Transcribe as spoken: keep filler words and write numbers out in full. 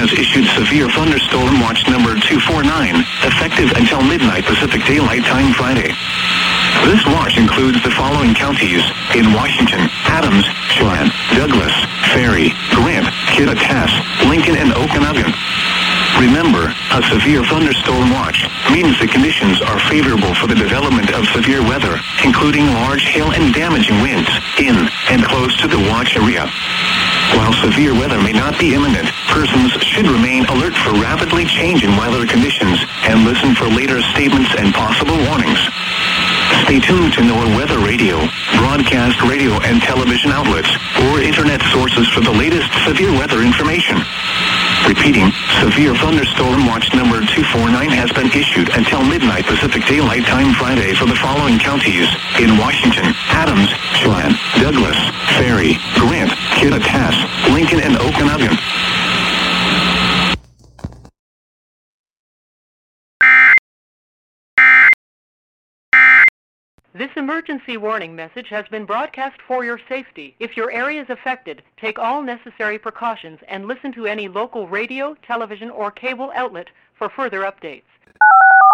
has issued severe thunderstorm watch number two forty-nine, effective until midnight Pacific Daylight Time Friday. This watch includes the following counties in Washington: Adams, Chelan, Douglas, Ferry, Grant, Kittitas, Lincoln, and Okanagan. Remember, a severe thunderstorm watch means the conditions are favorable for the development of severe weather, including large hail and damaging winds, in and close to the watch area. While severe weather may not be imminent, persons should remain alert for rapidly changing weather conditions and listen for later statements and possible warnings. Stay tuned to NOAA Weather Radio, broadcast radio and television outlets, or internet sources for the latest severe weather information. Repeating, severe thunderstorm watch number two forty-nine has been issued until midnight Pacific Daylight Time Friday for the following counties in Washington: Adams, Chelan, Douglas, Ferry, Grant, Kittitas, Lincoln, and Okanagan. This emergency warning message has been broadcast for your safety. If your area is affected, take all necessary precautions and listen to any local radio, television, or cable outlet for further updates.